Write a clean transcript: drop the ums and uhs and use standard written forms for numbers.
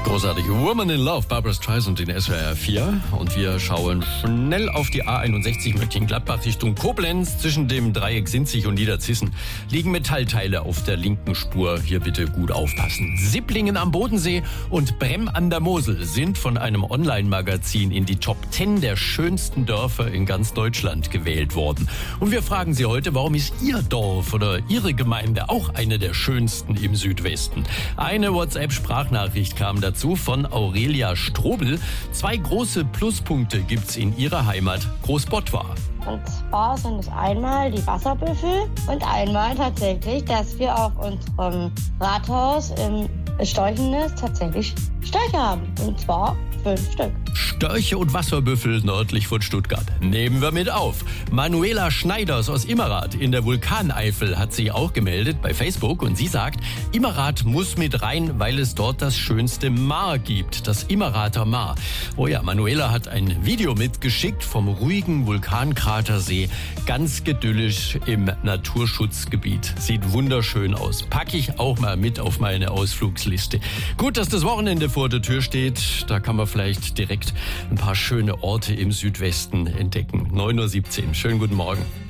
Großartige Woman in Love, Barbra Streisand in SWR 4. Und wir schauen schnell auf die A61 Mönchengladbach Richtung Koblenz. Zwischen dem Dreieck Sinzig und Niederzissen liegen Metallteile auf der linken Spur. Hier bitte gut aufpassen. Sipplingen am Bodensee und Bremm an der Mosel sind von einem Online-Magazin in die Top 10 der schönsten Dörfer in ganz Deutschland gewählt worden. Und wir fragen Sie heute, warum ist Ihr Dorf oder Ihre Gemeinde auch eine der schönsten im Südwesten? Eine WhatsApp-Sprachnachricht kam dazu von Aurelia Strobel. 2 große Pluspunkte gibt's in ihrer Heimat Großbottwar. Und zwar sind es einmal die Wasserbüffel und einmal tatsächlich, dass wir auf unserem Rathaus im Storchennest tatsächlich Störche haben. Und zwar 5 Stück. Störche und Wasserbüffel nördlich von Stuttgart. Nehmen wir mit auf. Manuela Schneiders aus Immerath in der Vulkaneifel hat sich auch gemeldet bei Facebook und sie sagt, Immerath muss mit rein, weil es dort das schönste Maar gibt, das Immerather Maar. Oh ja, Manuela hat ein Video mitgeschickt vom ruhigen Vulkankratersee, ganz idyllisch im Naturschutzgebiet. Sieht wunderschön aus. Packe ich auch mal mit auf meine Ausflugsliste. Gut, dass das Wochenende vor der Tür steht. Da kann man vielleicht direkt ein paar schöne Orte im Südwesten entdecken. 9:17 Uhr. Schönen guten Morgen.